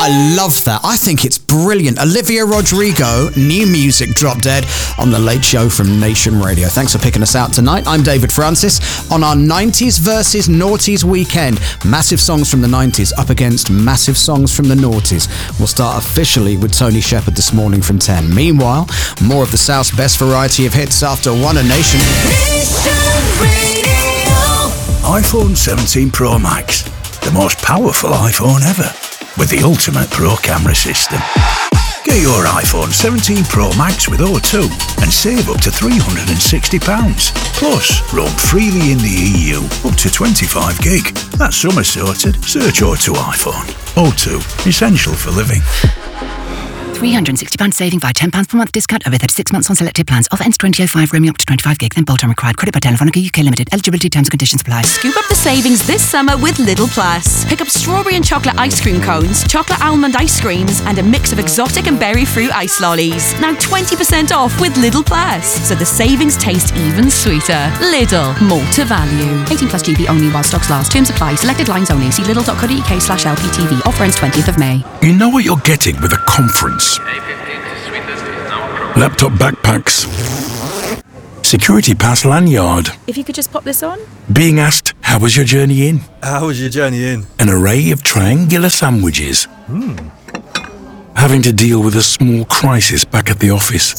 I love that. I think it's brilliant. Olivia Rodrigo, new music drop dead on The Late Show from Nation Radio. Thanks for picking us out tonight. I'm David Francis on our 90s versus noughties weekend. Massive songs from the 90s up against massive songs from the noughties. We'll start officially with Tony Shepard this morning from 10. Meanwhile, more of the South's best variety of hits after One a Nation. iPhone 17 Pro Max, the most powerful iPhone ever, with the ultimate pro camera system. Get your iPhone 17 Pro Max with O2 and save up to £360. Plus, roam freely in the EU up to 25 gig. That's summer sorted. Search O2 iPhone. O2, essential for living. £360 saving via £10 per month discount over 36 months on selected plans. Offer ends 2005, roaming up to 25 gig, then bolt-on required. Credit by Telefonica UK Limited. Eligibility terms and conditions apply. Scoop up the savings this summer with Lidl Plus. Pick up strawberry and chocolate ice cream cones, chocolate almond ice creams, and a mix of exotic and berry fruit ice lollies. Now 20% off with Lidl Plus, so the savings taste even sweeter. Lidl, more to value. 18 plus GB only while stocks last. Terms apply. Selected lines only. See lidl.co.uk/LPTV. Offer ends 20th of May. You know what you're getting with a conference. Laptop backpacks. Security pass lanyard. If you could just pop this on. Being asked, how was your journey in? How was your journey in? An array of triangular sandwiches. Having to deal with a small crisis back at the office.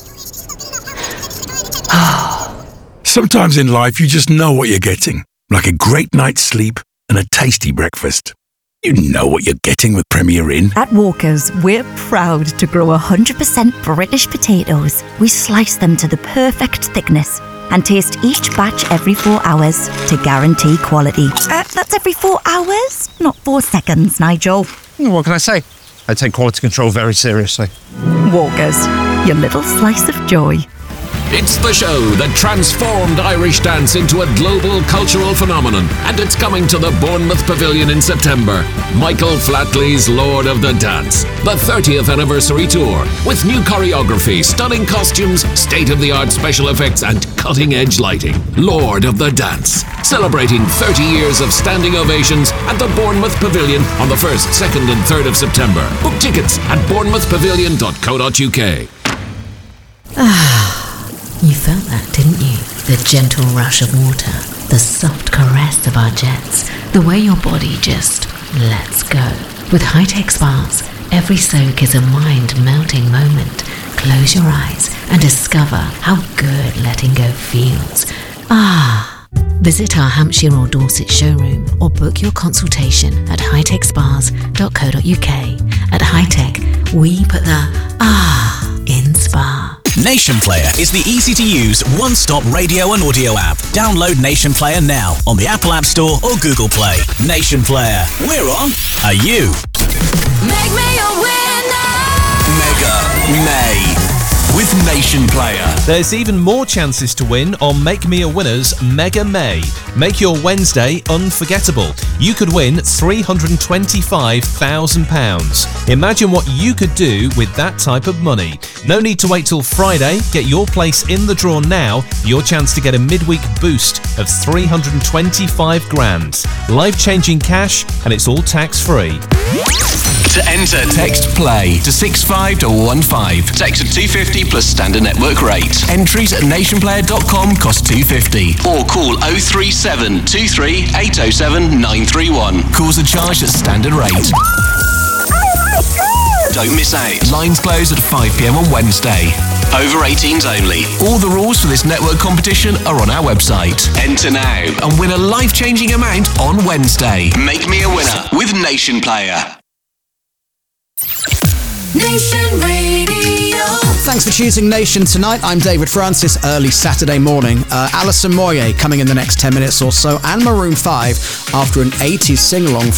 Sometimes in life you just know what you're getting. Like a great night's sleep and a tasty breakfast. You know what you're getting with Premier Inn. At Walker's, we're proud to grow 100% British potatoes. We slice them to the perfect thickness and taste each batch every 4 hours to guarantee quality. That's every 4 hours, not 4 seconds, Nigel. What can I say? I take quality control very seriously. Walker's, your little slice of joy. It's the show that transformed Irish dance into a global cultural phenomenon, and it's coming to the Bournemouth Pavilion in September. Michael Flatley's Lord of the Dance, the 30th anniversary tour, with new choreography, stunning costumes, state-of-the-art special effects, and cutting-edge lighting. Lord of the Dance, celebrating 30 years of standing ovations at the Bournemouth Pavilion on the 1st, 2nd and 3rd of September. Book tickets at bournemouthpavilion.co.uk. You felt that, didn't you? The gentle rush of water, the soft caress of our jets, the way your body just lets go. With high-tech spas, every soak is a mind-melting moment. Close your eyes and discover how good letting go feels. Visit our Hampshire or Dorset showroom or book your consultation at hightechspas.co.uk. At Hightech, we put the in spa. Nation Player is the easy-to-use, one-stop radio and audio app. Download Nation Player now on the Apple App Store or Google Play. Nation Player. We're on. Are you? Make me a winner. Mega May with Nation Player. There's even more chances to win on Make Me a Winner's Mega May. Make your Wednesday unforgettable. You could win £325,000. Imagine what you could do with that type of money. No need to wait till Friday. Get your place in the draw now. Your chance to get a midweek boost of $325,000. Life-changing cash, and it's all tax-free. To enter, text PLAY to 65215. Text to 250 plus standard network rate. Entries at nationplayer.com cost $2.50. Or call 037 23 807 931. Calls are charged at standard rate. Don't miss out. Lines close at 5 p.m. on Wednesday. Over 18s only. All the rules for this network competition are on our website. Enter now and win a life-changing amount on Wednesday. Make me a winner with Nation Player. Nation Radio. Thanks for choosing Nation tonight. I'm David Francis. Early Saturday morning. Alison Moyet coming in the next 10 minutes or so, and Maroon 5 after an 80s sing-along